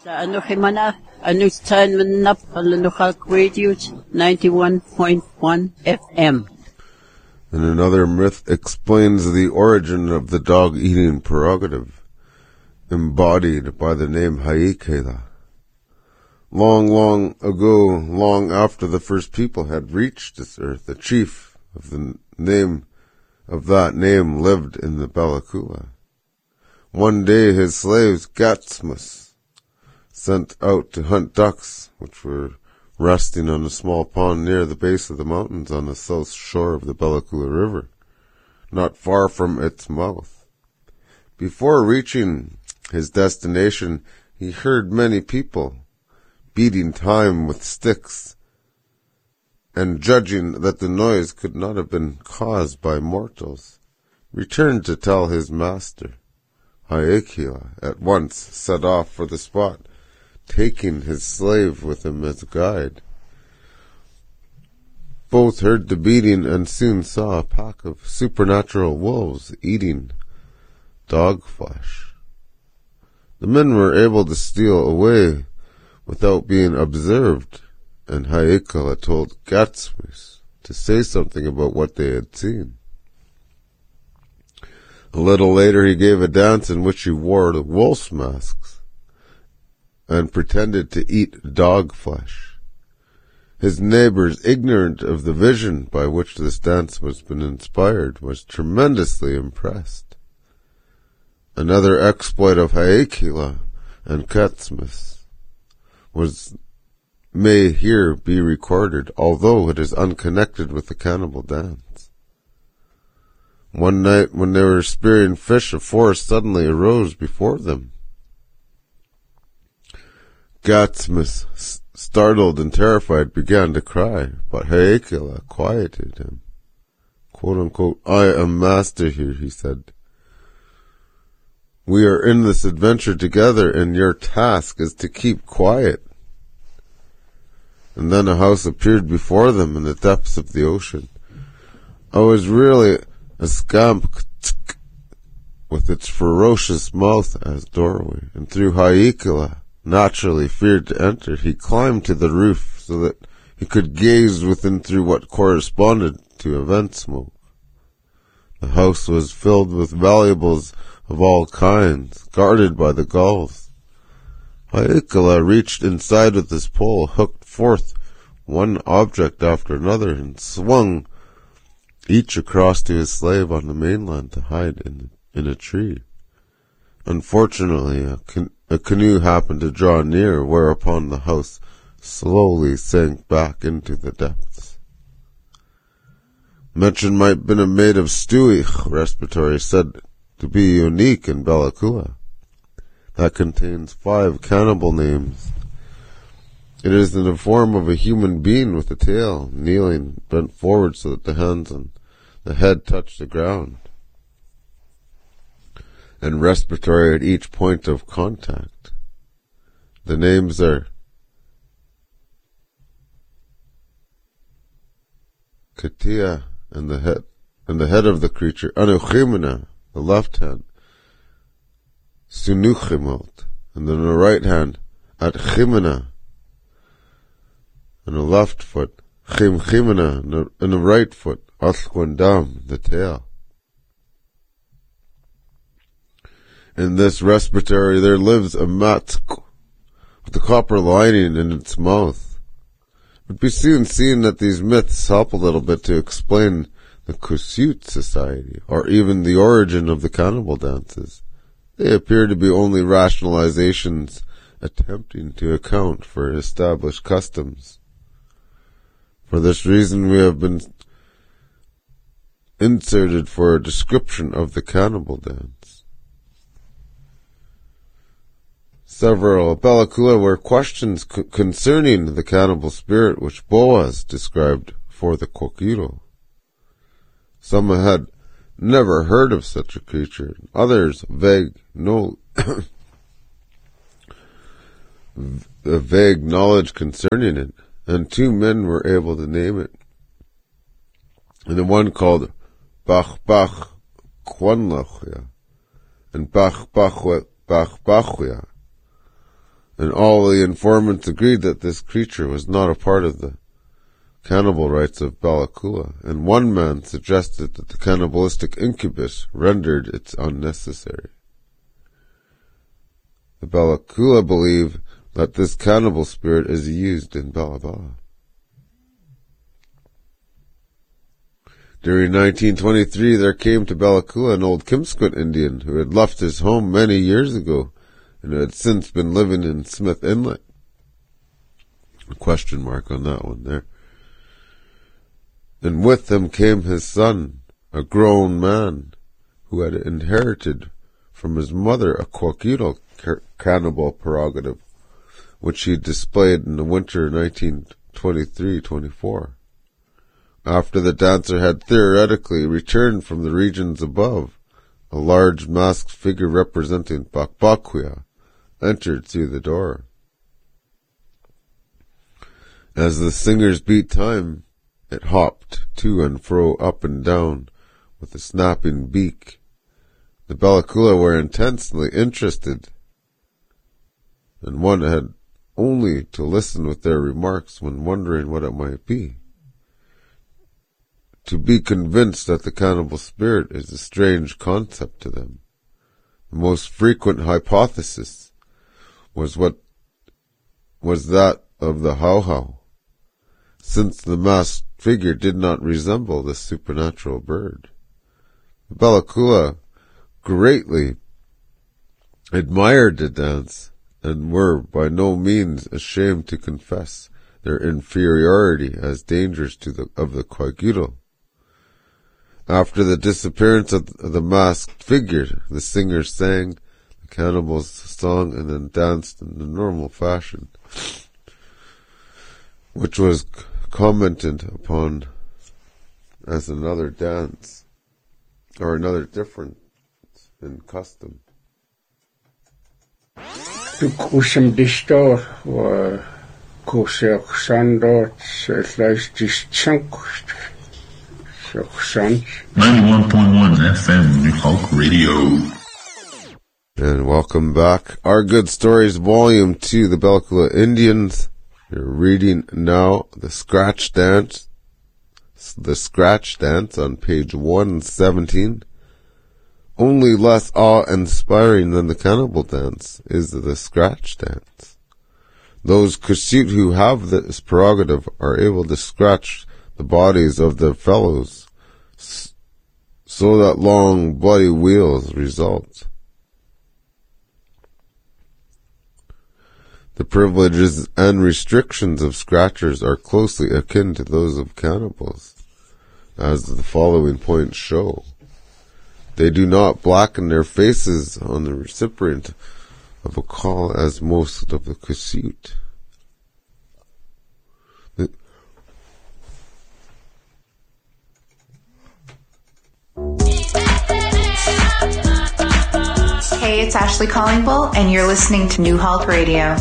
Sa ano Jimana, ano time manap Local Radios 91.1 FM. And another myth explains the origin of the dog-eating prerogative, embodied by the name Haikela. Long, long ago, long after the first people had reached this earth, a chief of that name lived in the Bella-Coola. One day his slaves, Gatsmus, sent out to hunt ducks, which were resting on a small pond near the base of the mountains on the south shore of the Bella-Coola River, not far from its mouth. Before reaching his destination, he heard many people beating time with sticks, and judging that the noise could not have been caused by mortals, returned to tell his master. Haikela at once set off for the spot, taking his slave with him as a guide. Both heard the beating and soon saw a pack of supernatural wolves eating dog flesh. The men were able to steal away without being observed, and Haikela told Gatsmus to say something about what they had seen. A little later he gave a dance in which he wore the wolf's masks and pretended to eat dog flesh. His neighbors, ignorant of the vision by which this dance was been inspired, was tremendously impressed. Another exploit of Haikela and Gatsmus may here be recorded, although it is unconnected with the cannibal dance. One night when they were spearing fish, a forest suddenly arose before them. Gatsmus, startled and terrified, began to cry, but Haikela quieted him. Quote unquote, "I am master here," he said. "We are in this adventure together, and your task is to keep quiet." And then a house appeared before them in the depths of the ocean. I was really a scamp with its ferocious mouth as doorway, and through Haikela naturally feared to enter, he climbed to the roof so that he could gaze within through what corresponded to a vent smoke. The house was filled with valuables of all kinds, guarded by the gulls. Haikela reached inside with his pole, hooked forth one object after another, and swung each across to his slave on the mainland to hide in a tree. Unfortunately, a canoe happened to draw near, whereupon the house slowly sank back into the depths. Mention might have been made of Stuich respiratory, said to be unique in Bella-Coola. That contains 5 cannibal names. It is in the form of a human being with a tail, kneeling, bent forward so that the hands and the head touch the ground, and respiratory at each point of contact. The names are Katia and the head of the creature, Anuchimena, the left hand, Sunuchimot, and then the right hand, Atchimena, and the left foot, Chimchimena, and the right foot, Athkwandam, the tail. In this respiratory there lives a matsk with a copper lining in its mouth. It would be soon seen that these myths help a little bit to explain the Kusut society, or even the origin of the cannibal dances. They appear to be only rationalizations attempting to account for established customs. For this reason we have been inserted for a description of the cannibal dance. Several Bella-Coola were questions concerning the cannibal spirit which Boaz described for the Kokiro. Some had never heard of such a creature, others vague knowledge concerning it, and 2 men were able to name it. And the one called Bach Kwanlachia and Bach Bachwia, and all the informants agreed that this creature was not a part of the cannibal rites of Bala Kula, and one man suggested that the cannibalistic incubus rendered it unnecessary. The Bala Kula believe that this cannibal spirit is used in Bala Bala. During 1923, there came to Bala Kula an old Kimsquit Indian who had left his home many years ago and who had since been living in Smith Inlet. A question mark on that one there. And with him came his son, a grown man, who had inherited from his mother a Kwakiutl cannibal prerogative, which he displayed in the winter 1923-24. After the dancer had theoretically returned from the regions above, a large masked figure representing Bakbakuya entered through the door. As the singers beat time, it hopped to and fro, up and down, with a snapping beak. The Bala Kula were intensely interested, and one had only to listen with their remarks when wondering what it might be, to be convinced that the cannibal spirit is a strange concept to them. The most frequent hypothesis was that of the Hauhau, since the masked figure did not resemble the supernatural bird. The Bala Kula greatly admired the dance and were by no means ashamed to confess their inferiority as dangers of the Kwakiutl. After the disappearance of the masked figure, the singers sang the cannibals' song and then danced in the normal fashion, which was commented upon as another dance, or another difference in custom. Du kusem distor wa kusek sandot selais dischunk 91.1 FM New Hulk Radio. And welcome back. Our Good Stories Volume 2, the Bala Kula Indians. You're reading now the Scratch Dance on page 117. Only less awe-inspiring than the cannibal dance is the Scratch Dance. Those Kusut who have this prerogative are able to scratch the bodies of their fellows, so that long bloody wheals result. The privileges and restrictions of scratchers are closely akin to those of cannibals, as the following points show. They do not blacken their faces on the recipient of a call as most of the Kusut. Hey, it's Ashley Collingbull, and you're listening to New Hulk Radio.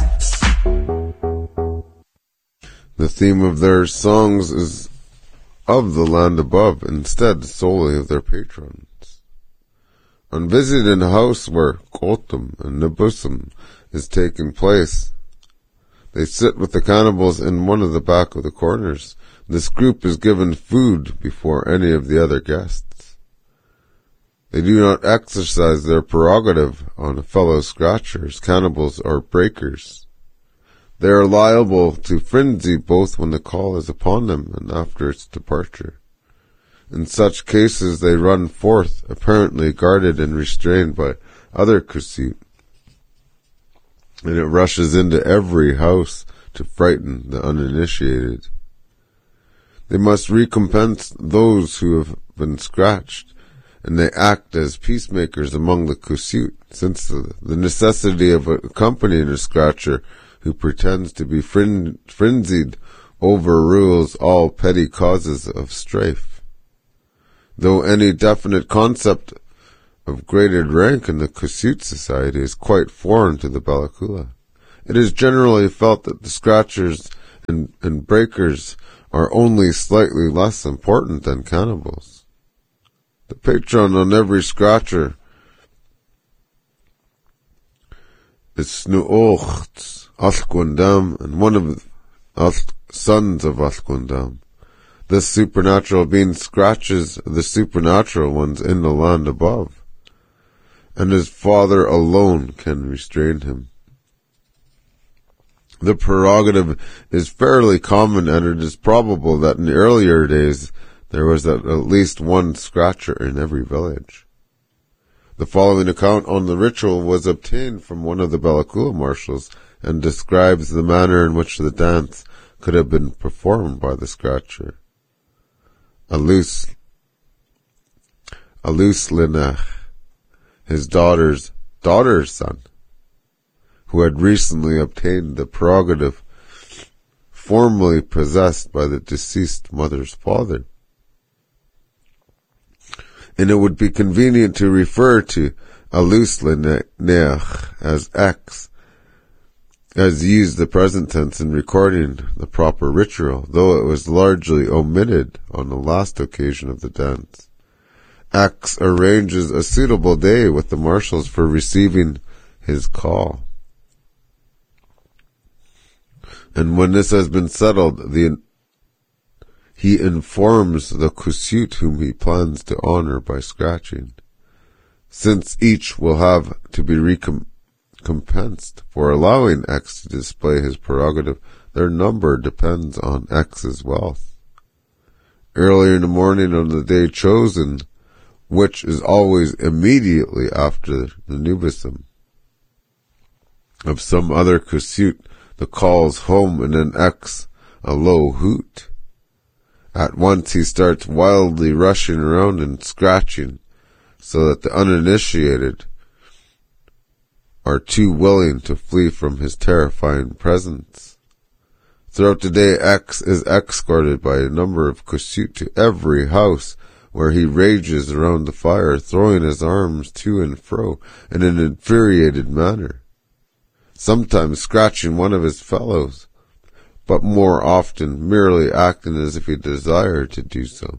The theme of their songs is of the land above, instead solely of their patrons. On visiting a house where Kotum and Nabusum is taking place, they sit with the cannibals in one of the back of the corners. This group is given food before any of the other guests. They do not exercise their prerogative on fellow scratchers, cannibals, or breakers. They are liable to frenzy both when the call is upon them and after its departure. In such cases they run forth, apparently guarded and restrained by other Kusut, and it rushes into every house to frighten the uninitiated. They must recompense those who have been scratched, and they act as peacemakers among the Kusut, since the necessity of accompanying a scratcher who pretends to be frenzied overrules all petty causes of strife. Though any definite concept of graded rank in the Kusut society is quite foreign to the Bala Kula, it is generally felt that the scratchers and breakers are only slightly less important than cannibals. The patron on every scratcher is Snuochts, Alquindam, and one of the sons of Alquindam. This supernatural being scratches the supernatural ones in the land above, and his father alone can restrain him. The prerogative is fairly common, and it is probable that in the earlier days there was at least one scratcher in every village. The following account on the ritual was obtained from one of the Bella Coola marshals and describes the manner in which the dance could have been performed by the scratcher. Alus Linach, his daughter's son, who had recently obtained the prerogative formerly possessed by the deceased mother's father. And it would be convenient to refer to Alus Linach as X, as used the present tense in recording the proper ritual, though it was largely omitted on the last occasion of the dance. X arranges a suitable day with the marshals for receiving his call. And when this has been settled, he informs the Kusut whom he plans to honor by scratching. Since each will have to be recompensed for allowing X to display his prerogative, their number depends on X's wealth. Early in the morning of the day chosen, which is always immediately after the nubism of some other Kusut, the calls home and then X a low hoot. At once he starts wildly rushing around and scratching, so that the uninitiated are too willing to flee from his terrifying presence. Throughout the day, X is escorted by a number of Kusut to every house, where he rages around the fire, throwing his arms to and fro in an infuriated manner, sometimes scratching one of his fellows, but more often merely acting as if he desired to do so.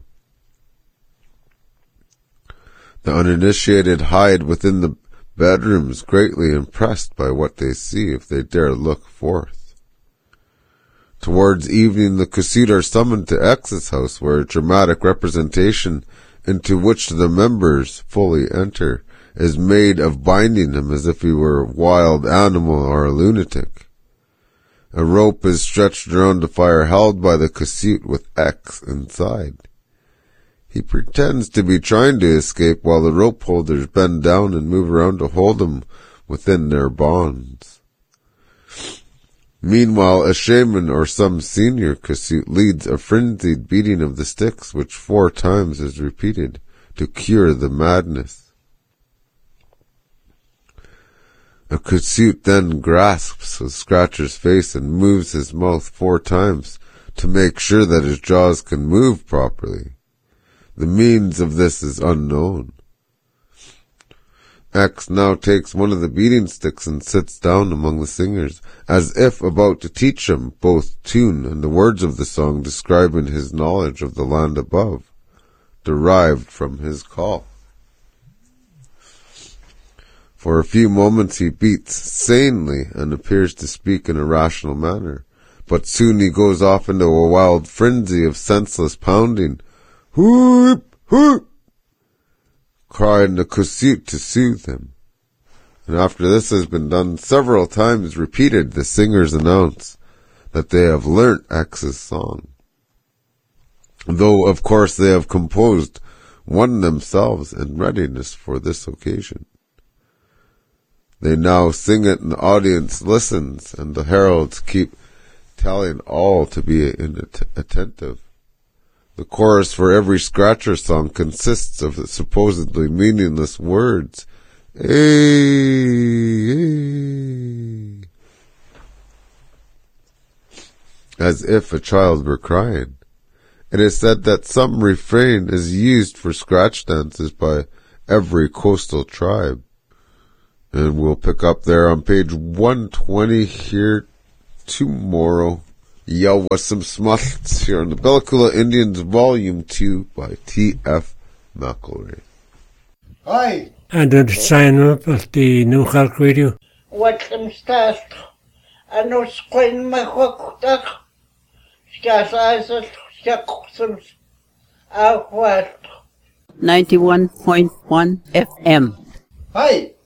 The uninitiated hide within the bedrooms, greatly impressed by what they see, if they dare look forth. Towards evening, the Kusut are summoned to X's house, where a dramatic representation, into which the members fully enter, is made of binding him as if he were a wild animal or a lunatic. A rope is stretched around the fire, held by the Kusut with X inside. He pretends to be trying to escape, while the rope holders bend down and move around to hold him within their bonds. Meanwhile, a shaman or some senior Kusut leads a frenzied beating of the sticks, which 4 times is repeated to cure the madness. A Kusut then grasps the scratcher's face and moves his mouth 4 times to make sure that his jaws can move properly. The means of this is unknown. X now takes one of the beating sticks and sits down among the singers, as if about to teach them both tune and the words of the song, describing his knowledge of the land above, derived from his call. For a few moments he beats sanely and appears to speak in a rational manner, but soon he goes off into a wild frenzy of senseless pounding. Whoop! Whoop! Cried the Kusut to soothe him. And after this has been done several times repeated, the singers announce that they have learnt X's song, though of course they have composed one themselves in readiness for this occasion. They now sing it and the audience listens, and the heralds keep telling all to be attentive. The chorus for every scratcher song consists of the supposedly meaningless words, "Hey, hey," as if a child were crying. It is said that some refrain is used for scratch dances by every coastal tribe. And we'll pick up there on page 120 here tomorrow. Yo, what's some smuts here on the Bella Coola Indians Volume 2 by T.F. McElroy. Hi. And the sign up of the New Hulk Radio. What's some stuff? Anus Queen Mahoktak, Skasas, Skakusums, Awat. 91.1 FM. Hi.